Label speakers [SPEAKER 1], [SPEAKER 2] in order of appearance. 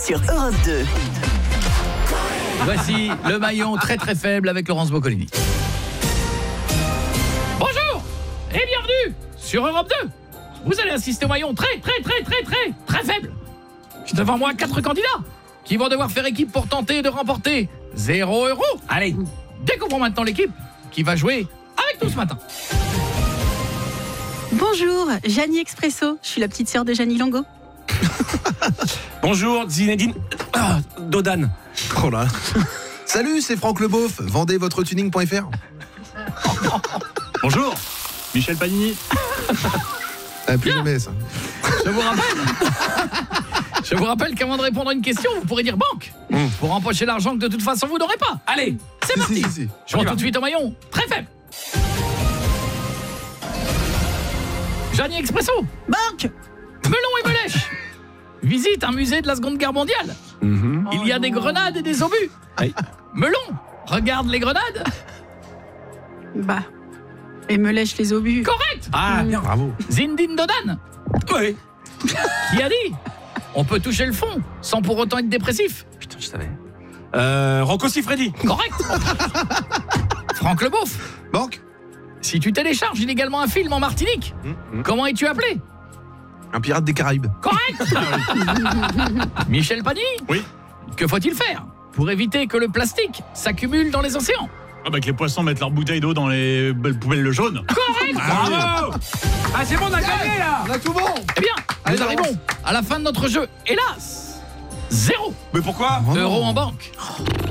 [SPEAKER 1] sur Europe 2.
[SPEAKER 2] Voici le maillon très très faible avec Laurence Boccolini. Bonjour et bienvenue sur Europe 2. Vous allez assister au maillon très faible. J'ai devant moi 4 candidats qui vont devoir faire équipe pour tenter de remporter 0 €. Allez, découvrons maintenant l'équipe qui va jouer avec nous ce matin.
[SPEAKER 3] Bonjour, Janie Expresso, je suis la petite sœur de Janie Longo.
[SPEAKER 4] Bonjour, Zinedine Dodan.
[SPEAKER 5] Oh là. Salut, c'est Franck Leboeuf, vendez votre tuning.fr.
[SPEAKER 6] Bonjour, Michel Panini.
[SPEAKER 5] Plus jamais ça.
[SPEAKER 2] Je vous rappelle qu'avant de répondre à une question, vous pourrez dire banque pour empocher l'argent que de toute façon vous n'aurez pas. Allez, c'est parti.
[SPEAKER 5] Si.
[SPEAKER 2] Jouons tout de suite au maillon très faible. Janie Expresso.
[SPEAKER 3] Banque.
[SPEAKER 2] Melon et Melèche. Visite un musée de la Seconde Guerre mondiale. Il y a des grenades et des obus. Melon, regarde les grenades.
[SPEAKER 3] Bah, et me lèche les obus.
[SPEAKER 2] Correct.
[SPEAKER 4] Ah, bien, bravo.
[SPEAKER 2] Zinedine Dodan,
[SPEAKER 4] Oui.
[SPEAKER 2] qui a dit on peut toucher le fond sans pour autant être dépressif.
[SPEAKER 4] Putain, je savais. Rocco Siffredi.
[SPEAKER 2] Correct. Franck Leboeuf,
[SPEAKER 5] Banque.
[SPEAKER 2] si tu télécharges illégalement un film en Martinique, comment es-tu appelé?
[SPEAKER 5] Un pirate des Caraïbes.
[SPEAKER 2] Correct. Michel Pani.
[SPEAKER 6] Oui.
[SPEAKER 2] Que faut-il faire pour éviter que le plastique s'accumule dans les océans?
[SPEAKER 6] Ah bah que les poissons mettent leurs bouteilles d'eau dans les poubelles jaunes.
[SPEAKER 2] Correct.
[SPEAKER 4] Bravo. Ah, c'est bon, on a gagné, là.
[SPEAKER 5] On a tout bon.
[SPEAKER 2] Eh bien,
[SPEAKER 5] Allez,
[SPEAKER 2] nous arrivons à la fin de notre jeu. Hélas, 0
[SPEAKER 4] Mais pourquoi
[SPEAKER 5] Oh non.
[SPEAKER 2] € en banque.